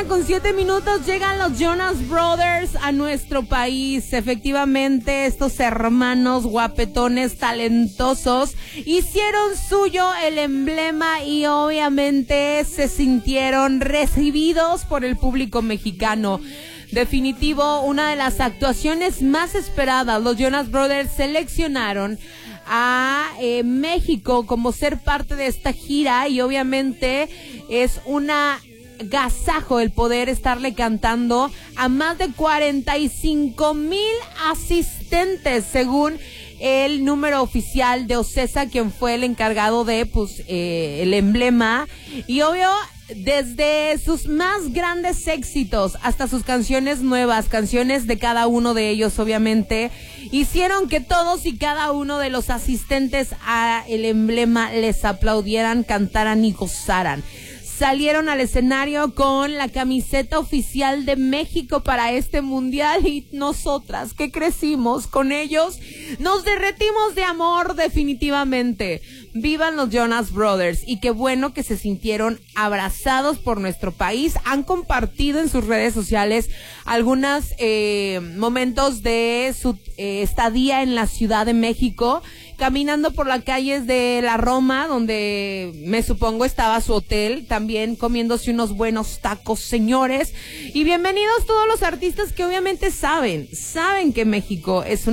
1:07 llegan los Jonas Brothers a nuestro país. Efectivamente, estos hermanos guapetones talentosos hicieron suyo el emblema y obviamente se sintieron recibidos por el público mexicano. Definitivo, una de las actuaciones más esperadas. Los Jonas Brothers seleccionaron a México como ser parte de esta gira y obviamente es una agasajo el poder estarle cantando a más de 45,000 asistentes según el número oficial de Ocesa, quien fue el encargado de el emblema. Y obvio, desde sus más grandes éxitos hasta sus canciones nuevas, canciones de cada uno de ellos obviamente, hicieron que todos y cada uno de los asistentes a el emblema les aplaudieran, cantaran y gozaran. Salieron al escenario con la camiseta oficial de México para este mundial y nosotras que crecimos con ellos nos derretimos de amor definitivamente. Vivan los Jonas Brothers y qué bueno que se sintieron abrazados por nuestro país. Han compartido en sus redes sociales algunos momentos de su estadía en la Ciudad de México, caminando por las calles de la Roma, donde me supongo estaba su hotel, también comiéndose unos buenos tacos, señores. Y bienvenidos todos los artistas que obviamente saben que México es